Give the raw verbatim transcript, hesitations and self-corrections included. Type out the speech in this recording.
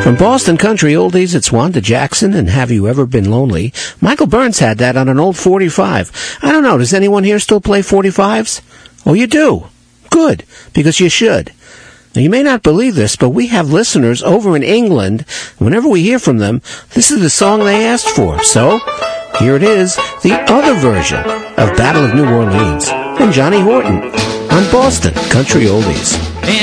From Boston Country Oldies, it's Wanda Jackson and Have You Ever Been Lonely? Michael Burns had that on an old forty-five. I don't know, does anyone here still play forty-fives? Oh, you do? Good, because you should. Now, you may not believe this, but we have listeners over in England. Whenever we hear from them, this is the song they asked for. So, here it is, the other version of Battle of New Orleans from Johnny Horton on Boston Country Oldies.